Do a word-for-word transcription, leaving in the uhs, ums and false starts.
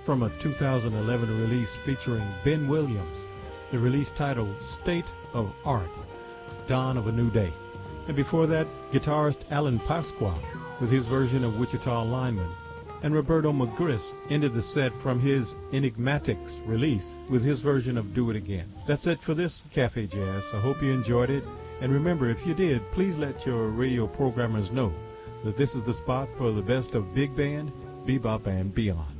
from a two thousand eleven release featuring Ben Williams, the release titled State of Art, Dawn of a New Day. And before that, guitarist Alan Pasqua with his version of Wichita Lineman. And Roberto Magris ended the set from his Enigmatics release with his version of Do It Again. That's it for this Cafe Jazz. I hope you enjoyed it. And remember, if you did, please let your radio programmers know that this is the spot for the best of big band, bebop, and beyond.